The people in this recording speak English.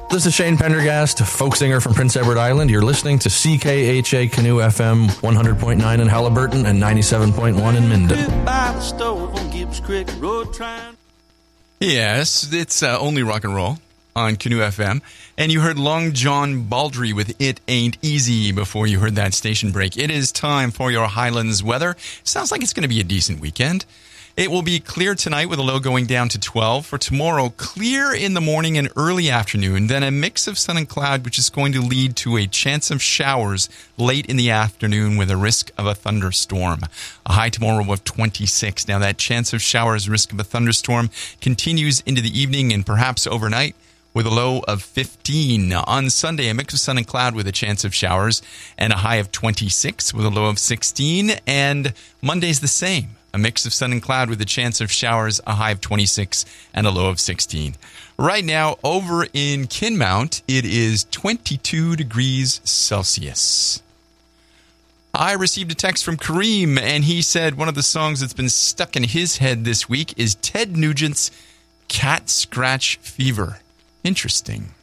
This is Shane Pendergast, folk singer from Prince Edward Island. You're listening to CKHA Canoe FM 100.9 in Halliburton and 97.1 in Minden. Yes, it's only rock and roll on Canoe FM. And you heard Long John Baldry with It Ain't Easy before you heard that station break. It is time for your Highlands weather. Sounds like it's going to be a decent weekend. It will be clear tonight with a low going down to 12. For tomorrow, clear in the morning and early afternoon, then a mix of sun and cloud, which is going to lead to a chance of showers late in the afternoon with a risk of a thunderstorm. A high tomorrow of 26. Now, that chance of showers, risk of a thunderstorm, continues into the evening and perhaps overnight with a low of 15. On Sunday, a mix of sun and cloud with a chance of showers and a high of 26 with a low of 16. And Monday's the same. A mix of sun and cloud with a chance of showers, a high of 26 and a low of 16. Right now, over in Kinmount, it is 22 degrees Celsius. I received a text from Kareem, and he said one of the songs that's been stuck in his head this week is Ted Nugent's Cat Scratch Fever. Interesting.